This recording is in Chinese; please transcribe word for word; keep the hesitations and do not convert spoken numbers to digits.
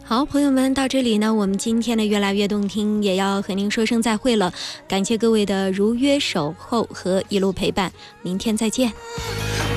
好，朋友们，到这里呢，我们今天的越来越动听也要和您说声再会了，感谢各位的如约守候和一路陪伴，明天再见。